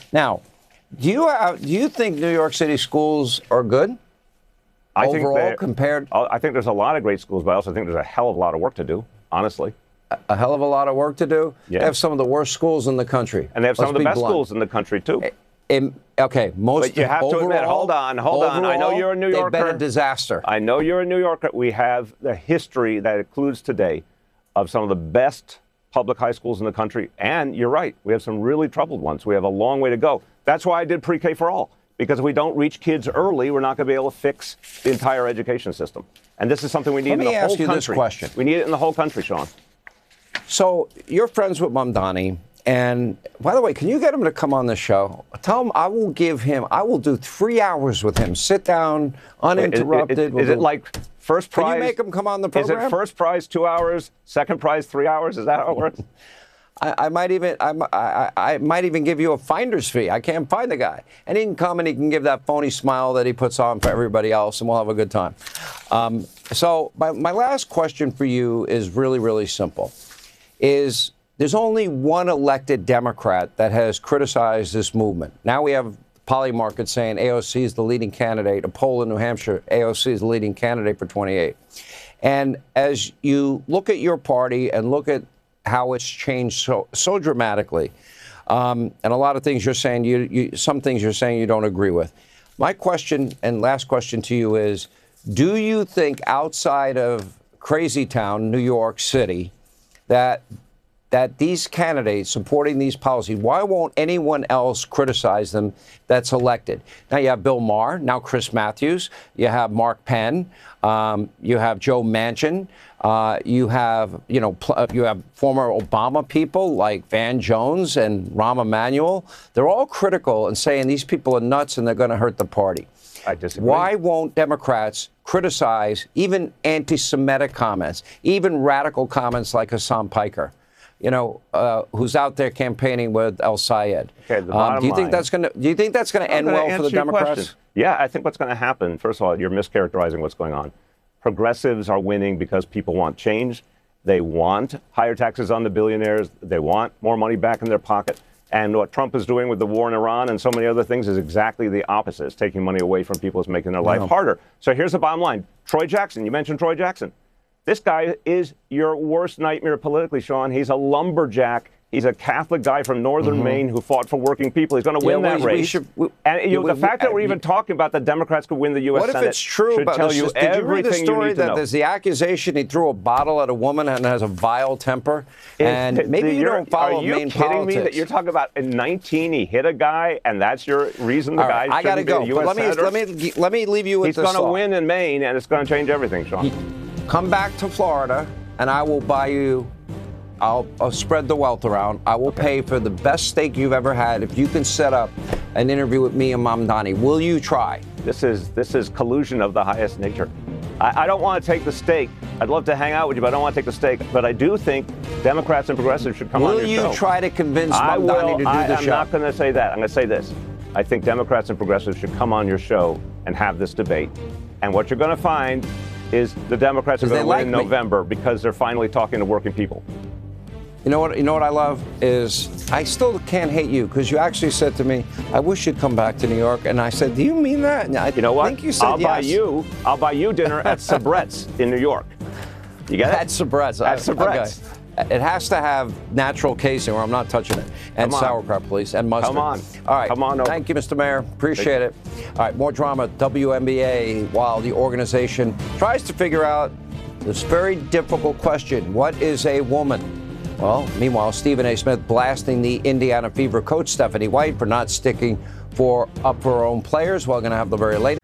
Now, do you think New York City schools are good? I think there's a lot of great schools, but I also think there's a hell of a lot of work to do, honestly. A hell of a lot of work to do? Yeah. They have some of the worst schools in the country. And they have some of the best schools in the country, too. Okay, most. But you have to admit, hold on. I know you're a New Yorker. They've been a disaster. I know you're a New Yorker. We have the history that includes today of some of the best public high schools in the country. And you're right, we have some really troubled ones. We have a long way to go. That's why I did pre-K for all. Because if we don't reach kids early, we're not going to be able to fix the entire education system. And this is something we need in the whole country. Let me ask you this question. We need it in the whole country, Sean. So you're friends with Mamdani. And by the way, can you get him to come on the show? Tell him I will do 3 hours with him. Sit down, uninterrupted. Is it like first prize? Can you make him come on the program? Is it first prize 2 hours, second prize 3 hours? Is that how it works? I might even give you a finder's fee. I can't find the guy. And he can come and he can give that phony smile that he puts on for everybody else, and we'll have a good time. So my last question for you is really, really simple. There's only one elected Democrat that has criticized this movement. Now we have Polymarket saying AOC is the leading candidate. A poll in New Hampshire, AOC is the leading candidate for 28. And as you look at your party and look at how it's changed so dramatically, and a lot of things you're saying, some things you're saying you don't agree with. My question and last question to you is, do you think outside of Crazy Town, New York City, that these candidates supporting these policies, why won't anyone else criticize them that's elected? Now you have Bill Maher, now Chris Matthews, you have Mark Penn, you have Joe Manchin, you have former Obama people like Van Jones and Rahm Emanuel. They're all critical and saying these people are nuts and they're going to hurt the party. I disagree. Why won't Democrats criticize even anti-Semitic comments, even radical comments like Hassan Piker? Who's out there campaigning with El Sayed? Okay, do you think that's going to end well for the Democrats? Yeah, I think what's going to happen, first of all, you're mischaracterizing what's going on. Progressives are winning because people want change. They want higher taxes on the billionaires. They want more money back in their pocket. And what Trump is doing with the war in Iran and so many other things is exactly the opposite. It's taking money away from people. It's making their life harder. So here's the bottom line. Troy Jackson, you mentioned Troy Jackson. This guy is your worst nightmare politically, Sean. He's a lumberjack. He's a Catholic guy from northern Maine who fought for working people. He's going to win that race. The fact that we're even talking about the Democrats could win the U.S. Senate. What if it's true? Should tell you did you read the everything story you need to that know. there's the accusation he threw a bottle at a woman and has a vile temper? And maybe you don't follow Maine politics. Are you kidding me that you're talking about in 19 he hit a guy and that's your reason the guy shouldn't be a U.S. Senator? Let me leave you with this thought. He's going to win in Maine and it's going to change everything, Sean. Come back to Florida and I will buy you. I'll spread the wealth around. I will pay for the best steak you've ever had if you can set up an interview with me and Mamdani. Will you try? This is collusion of the highest nature. I don't want to take the steak. I'd love to hang out with you, but I don't want to take the steak. But I do think Democrats and progressives should come on your show. Will you try to convince Mamdani to do the show? I'm not going to say that. I'm going to say this. I think Democrats and progressives should come on your show and have this debate. And what you're going to find is the Democrats are going to win in November because they're finally talking to working people. You know what I love is I still can't hate you because you actually said to me, I wish you'd come back to New York. And I said, do you mean that? And you know what? Think you said I'll buy you dinner at Sabret's in New York. You get it? At Sabret's. At Sabret's. Okay. It has to have natural casing or I'm not touching it. And sauerkraut, please. And mustard. Come on. All right. Come on over. Thank you, Mr. Mayor. Appreciate it. All right. More drama at WNBA while the organization tries to figure out this very difficult question. What is a woman? Well, meanwhile, Stephen A. Smith blasting the Indiana Fever coach Stephanie White for not sticking up for her own players. We're going to have the very latest.